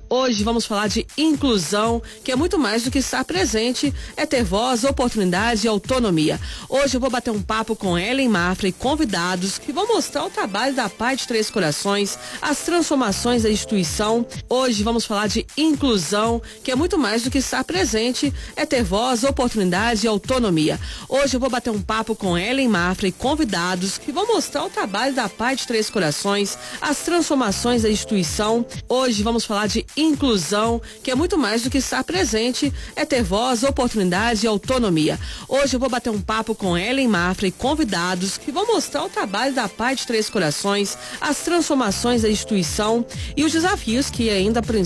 Hoje vamos falar de inclusão, que é muito mais do que estar presente, é ter voz, oportunidade e autonomia. Hoje eu vou bater um papo com Ellen Mafra e convidados que vão mostrar o trabalho da Pai de Três Corações, as transformações da instituição. Hoje vamos falar de inclusão, que é muito mais do que estar presente, é ter voz, oportunidade e autonomia. Hoje eu vou bater um papo com Ellen Mafra e convidados que vão mostrar o trabalho da Pai de Três Corações, as transformações da instituição. Hoje vamos falar de inclusão, que é muito mais do que estar presente, é ter voz, oportunidade e autonomia. Hoje eu vou bater um papo com Ellen Mafra e convidados que vão mostrar o trabalho da Pai de Três Corações, as transformações da instituição e os desafios que ainda